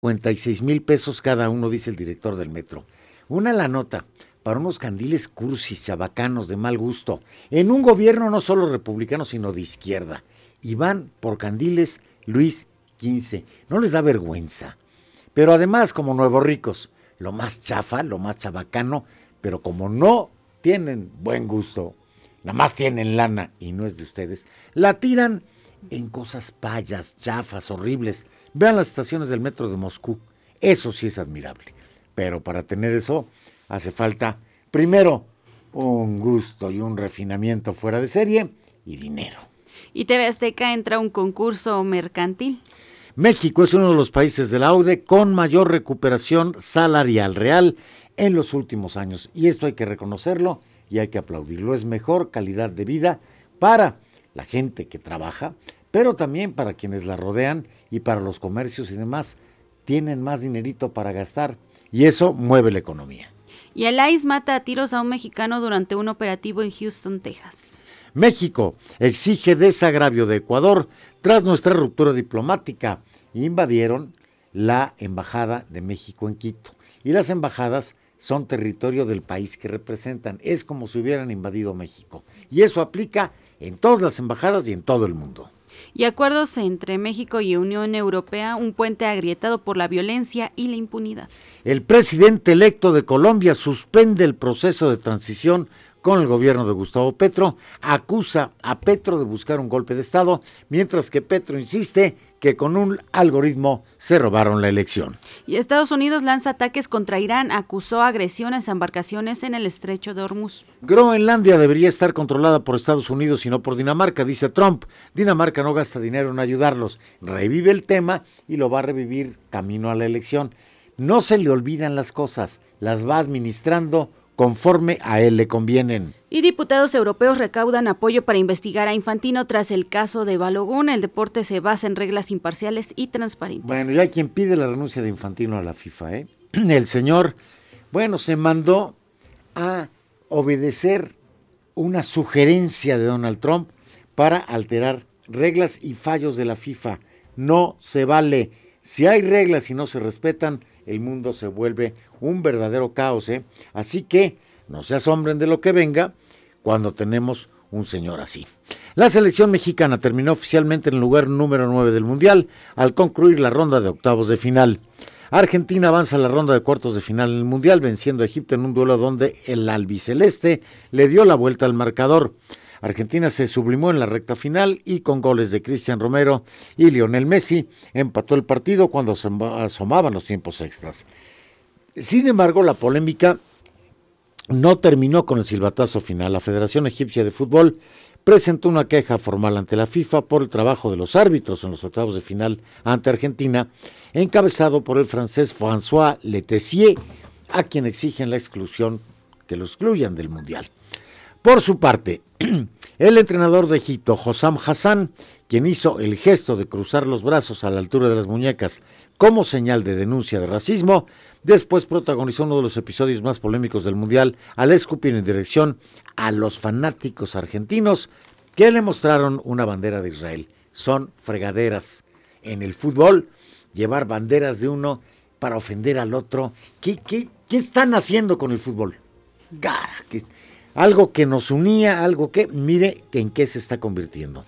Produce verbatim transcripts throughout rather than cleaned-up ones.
cincuenta y seis mil pesos cada uno, dice el director del metro. Una la nota para unos candiles cursis, chabacanos, de mal gusto, en un gobierno no solo republicano, sino de izquierda. Y van por candiles Luis quince. No les da vergüenza. Pero además, como nuevos ricos, lo más chafa, lo más chabacano, pero como no tienen buen gusto, nada más tienen lana y no es de ustedes, la tiran en cosas payas, chafas, horribles. Vean las estaciones del metro de Moscú. Eso sí es admirable. Pero para tener eso hace falta, primero, un gusto y un refinamiento fuera de serie y dinero. Y T V Azteca entra a un concurso mercantil. México es uno de los países de la O C D E con mayor recuperación salarial real en los últimos años. Y esto hay que reconocerlo y hay que aplaudirlo. Es mejor calidad de vida para la gente que trabaja, pero también para quienes la rodean y para los comercios y demás. Tienen más dinerito para gastar y eso mueve la economía. Y el I C E mata a tiros a un mexicano durante un operativo en Houston, Texas. México exige desagravio de Ecuador tras nuestra ruptura diplomática. Invadieron la embajada de México en Quito. Y las embajadas son territorio del país que representan. Es como si hubieran invadido México. Y eso aplica en todas las embajadas y en todo el mundo. Y acuerdos entre México y Unión Europea, un puente agrietado por la violencia y la impunidad. El presidente electo de Colombia suspende el proceso de transición con el gobierno de Gustavo Petro, acusa a Petro de buscar un golpe de Estado, mientras que Petro insiste que con un algoritmo se robaron la elección. Y Estados Unidos lanza ataques contra Irán, acusó agresiones a embarcaciones en el estrecho de Hormuz. Groenlandia debería estar controlada por Estados Unidos y no por Dinamarca, dice Trump. Dinamarca no gasta dinero en ayudarlos. Revive el tema y lo va a revivir camino a la elección. No se le olvidan las cosas, las va administrando conforme a él le convienen. Y diputados europeos recaudan apoyo para investigar a Infantino tras el caso de Balogun. El deporte se basa en reglas imparciales y transparentes. Bueno, ya hay quien pide la renuncia de Infantino a la FIFA, ¿eh? El señor, bueno, se mandó a obedecer una sugerencia de Donald Trump para alterar reglas y fallos de la FIFA. No se vale. Si hay reglas y no se respetan, el mundo se vuelve un verdadero caos, ¿eh? Así que no se asombren de lo que venga cuando tenemos un señor así. La selección mexicana terminó oficialmente en el lugar número nueve del Mundial al concluir la ronda de octavos de final. Argentina avanza a la ronda de cuartos de final en el Mundial, venciendo a Egipto en un duelo donde el albiceleste le dio la vuelta al marcador. Argentina se sublimó en la recta final y con goles de Cristian Romero y Lionel Messi empató el partido cuando se asomaban los tiempos extras. Sin embargo, la polémica no terminó con el silbatazo final. La Federación Egipcia de Fútbol presentó una queja formal ante la FIFA por el trabajo de los árbitros en los octavos de final ante Argentina, encabezado por el francés François Letessier, a quien exigen la exclusión, que lo excluyan del Mundial. Por su parte, el entrenador de Egipto, Hossam Hassan, quien hizo el gesto de cruzar los brazos a la altura de las muñecas como señal de denuncia de racismo, después protagonizó uno de los episodios más polémicos del Mundial al escupir en dirección a los fanáticos argentinos que le mostraron una bandera de Israel. Son fregaderas. En el fútbol, llevar banderas de uno para ofender al otro. ¿Qué, qué, qué están haciendo con el fútbol? Cara, que... Algo que nos unía, algo que, mire en qué se está convirtiendo.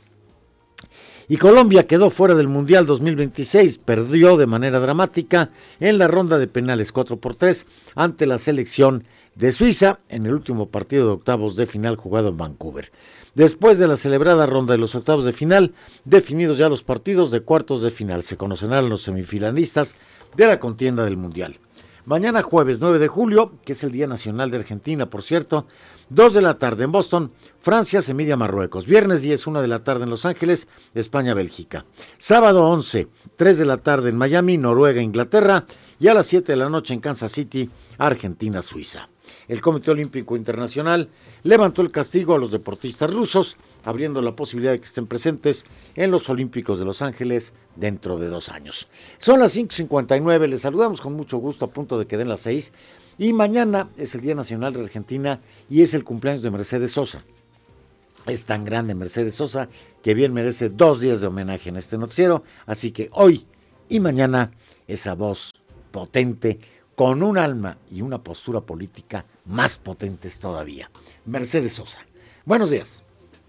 Y Colombia quedó fuera del Mundial dos mil veintiséis, perdió de manera dramática en la ronda de penales cuatro por tres ante la selección de Suiza en el último partido de octavos de final jugado en Vancouver. Después de la celebrada ronda de los octavos de final, definidos ya los partidos de cuartos de final, se conocerán los semifinalistas de la contienda del Mundial. Mañana jueves nueve de julio, que es el Día Nacional de Argentina, por cierto, dos de la tarde en Boston, Francia se mide a Marruecos. Viernes diez, una de la tarde en Los Ángeles, España, Bélgica. Sábado once, tres de la tarde en Miami, Noruega, Inglaterra. Y a las siete de la noche en Kansas City, Argentina, Suiza. El Comité Olímpico Internacional levantó el castigo a los deportistas rusos, abriendo la posibilidad de que estén presentes en los Olímpicos de Los Ángeles dentro de dos años. Son las cinco cincuenta y nueve, les saludamos con mucho gusto a punto de que den las seis. Y mañana es el Día Nacional de Argentina y es el cumpleaños de Mercedes Sosa. Es tan grande Mercedes Sosa que bien merece dos días de homenaje en este noticiero, así que hoy y mañana esa voz potente, con un alma y una postura política más potentes todavía. Mercedes Sosa. Buenos días.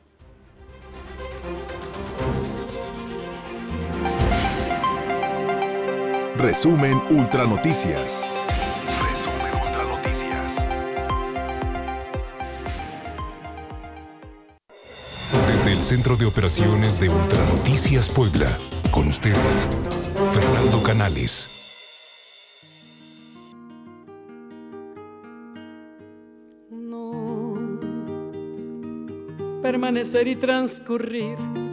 Resumen Ultra Noticias. Resumen Ultra Noticias. Desde el Centro de Operaciones de Ultra Noticias Puebla, con ustedes, Fernando Canales. No, permanecer y transcurrir